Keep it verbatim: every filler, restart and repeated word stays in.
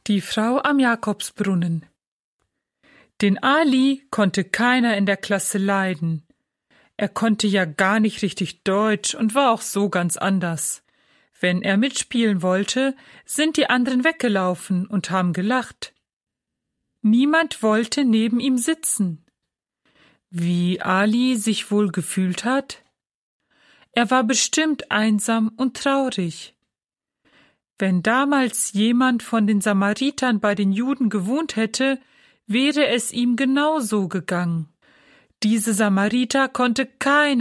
Die Frau am Jakobsbrunnen. Den Ali konnte keiner in der Klasse leiden. Er konnte ja gar nicht richtig Deutsch und war auch so ganz anders. Wenn er mitspielen wollte, sind die anderen weggelaufen und haben gelacht. Niemand wollte neben ihm sitzen. Wie Ali sich wohl gefühlt hat? Er war bestimmt einsam und traurig. Wenn damals jemand von den Samaritern bei den Juden gewohnt hätte, wäre es ihm genauso gegangen. Diese Samariter konnte keiner